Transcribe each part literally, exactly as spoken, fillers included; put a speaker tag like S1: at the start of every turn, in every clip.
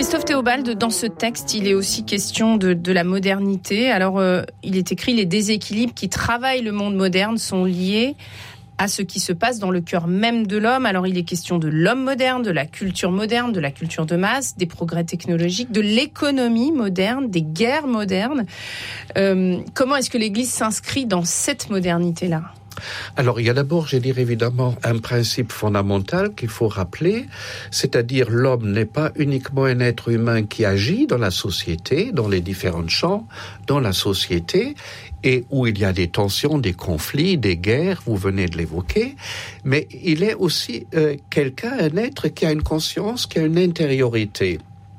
S1: Christophe Théobald, dans ce texte, il est aussi question de, de la modernité. Alors, euh, il est écrit « Les déséquilibres qui travaillent le monde moderne sont liés à ce qui se passe dans le cœur même de l'homme ». Alors, il est question de l'homme moderne, de la culture moderne, de la culture de masse, des progrès technologiques, de l'économie moderne, des guerres modernes. Euh, comment est-ce que l'Église s'inscrit dans cette modernité-là ?
S2: Alors, il y a d'abord, je dirais évidemment, un principe fondamental qu'il faut rappeler, c'est-à-dire l'homme n'est pas uniquement un être humain qui agit dans la société, dans les différents champs, dans la société, et où il y a des tensions, des conflits, des guerres, vous venez de l'évoquer, mais il est aussi euh, quelqu'un, un être qui a une conscience, qui a une intériorité.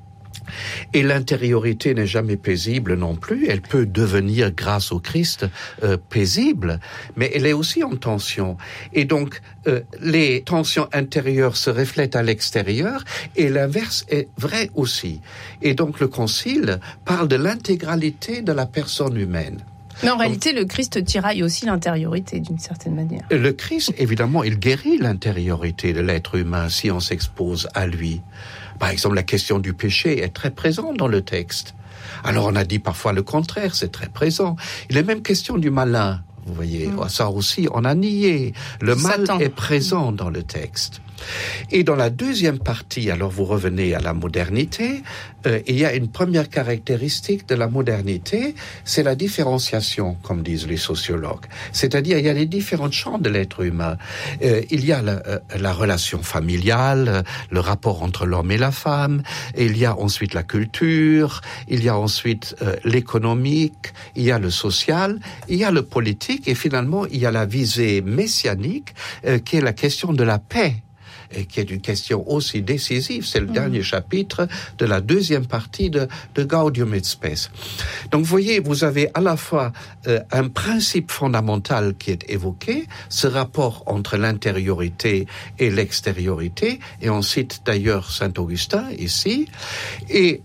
S2: Et l'intériorité n'est jamais paisible non plus, elle peut devenir, grâce au Christ, euh, paisible, mais elle est aussi en tension. Et donc, euh, les tensions intérieures se reflètent à l'extérieur, et l'inverse est vrai aussi. Et donc, le Concile parle de l'intégralité de la personne humaine.
S1: Mais en réalité, le Christ tiraille aussi l'intériorité, d'une certaine manière.
S2: Le Christ, évidemment, il guérit l'intériorité de l'être humain si on s'expose à lui. Par exemple, la question du péché est très présente dans le texte. Alors, on a dit parfois le contraire, c'est très présent. Il est même question du malin, vous voyez. Mmh. Ça aussi, on a nié. Le mal Satan. Est présent dans le texte. Et dans la deuxième partie, alors vous revenez à la modernité, euh, il y a une première caractéristique de la modernité, c'est la différenciation, comme disent les sociologues. C'est-à-dire, il y a les différents champs de l'être humain. Euh, il y a la, euh, la relation familiale, le rapport entre l'homme et la femme, et il y a ensuite la culture, il y a ensuite euh, l'économique, il y a le social, il y a le politique, et finalement, il y a la visée messianique, euh, qui est la question de la paix. Et qui est une question aussi décisive. C'est le mmh. dernier chapitre de la deuxième partie de, de Gaudium et Spes. Donc, vous voyez, vous avez à la fois euh, un principe fondamental qui est évoqué, ce rapport entre l'intériorité et l'extériorité, et on cite d'ailleurs Saint Augustin ici, et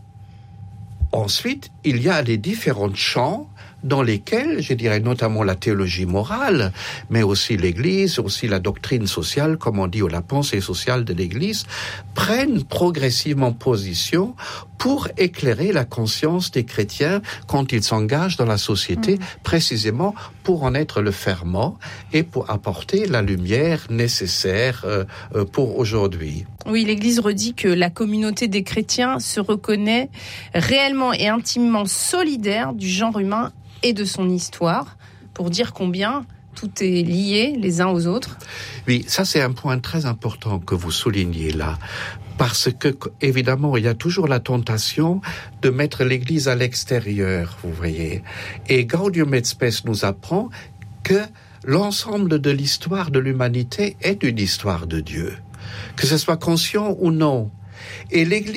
S2: ensuite, il y a les différents champs dans lesquels, je dirais notamment la théologie morale, mais aussi l'Église, aussi la doctrine sociale, comme on dit, ou la pensée sociale de l'Église, prennent progressivement position pour éclairer la conscience des chrétiens quand ils s'engagent dans la société, mmh. précisément pour en être le ferment et pour apporter la lumière nécessaire euh, pour aujourd'hui.
S1: Oui, l'Église redit que la communauté des chrétiens se reconnaît réellement et intimement solidaire du genre humain et de son histoire, pour dire combien tout est lié les uns aux autres.
S2: Oui, ça c'est un point très important que vous soulignez là, parce que, évidemment, il y a toujours la tentation de mettre l'Église à l'extérieur, vous voyez. Et Gaudium et Spes nous apprend que l'ensemble de l'histoire de l'humanité est une histoire de Dieu, que ce soit conscient ou non. Et l'Église